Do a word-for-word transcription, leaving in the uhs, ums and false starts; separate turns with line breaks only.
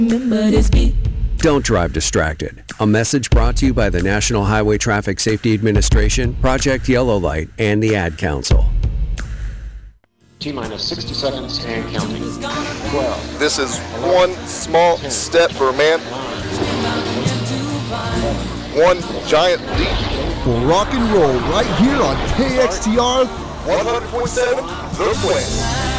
Remember this beat.
Don't drive distracted. A message brought to you by the National Highway Traffic Safety Administration, Project Yellow Light, and the Ad Council.
T-minus sixty seconds and counting. twelve.
This is one small step for man, one giant leap
for rock and roll right here on K X T R
one hundred point seven The Plan.